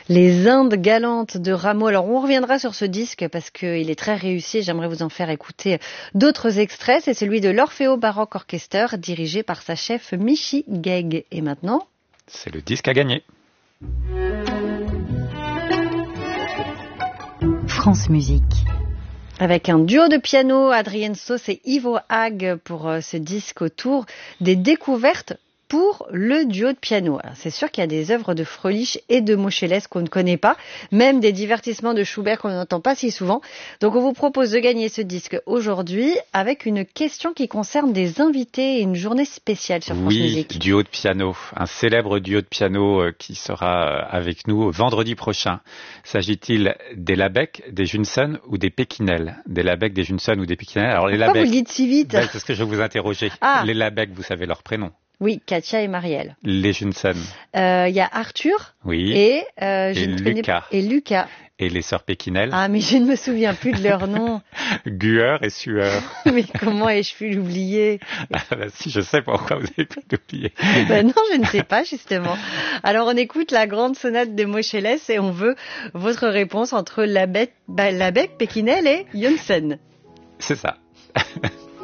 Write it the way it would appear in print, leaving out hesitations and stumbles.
Les Indes galantes de Rameau. Alors on reviendra sur ce disque parce qu'il est très réussi. J'aimerais vous en faire écouter d'autres extraits. C'est celui de l'Orfeo Baroque Orchestra dirigé par sa chef Michi Guegg. Et maintenant, c'est le disque à gagner. France Musique. Avec un duo de piano, Adrienne Sauce et Ivo Haag pour ce disque autour des découvertes pour le duo de piano. Alors, c'est sûr qu'il y a des œuvres de Fröhlich et de Moscheles qu'on ne connaît pas, même des divertissements de Schubert qu'on n'entend pas si souvent. Donc on vous propose de gagner ce disque aujourd'hui avec une question qui concerne des invités et une journée spéciale sur France Musique. Oui, duo de piano, un célèbre duo de piano qui sera avec nous vendredi prochain. S'agit-il des Labec, des Junssen ou des Pekinel? Des Labec, des Junssen ou des Pekinel? Alors les Pourquoi Labec, vous le dites si vite? C'est ce que je vais vous interroger. Les Labec, vous savez leur prénom? Oui, Katia et Marielle. Les Junssen. Il y a Arthur et Lucas. Et les sœurs Pekinel. Ah, mais je ne me souviens plus de leur nom. Gueur et Sueur. Mais comment ai-je pu l'oublier? Si, je sais pourquoi vous avez pu l'oublier. Non, je ne sais pas, justement. Alors, on écoute la grande sonate de Moscheles et on veut votre réponse entre Labec, Pekinel et Junssen. C'est ça.